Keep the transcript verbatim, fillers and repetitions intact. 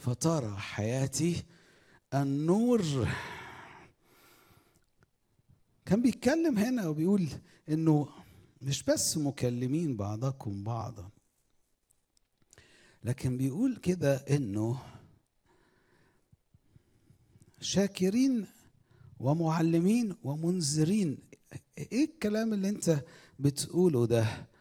فترى حياتي النور. كان بيتكلم هنا وبيقول انه مش بس مكلمين بعضكم بعضا، لكن بيقول كده انه شاكرين ومعلمين ومنذرين. ايه الكلام اللي انت بتقوله ده؟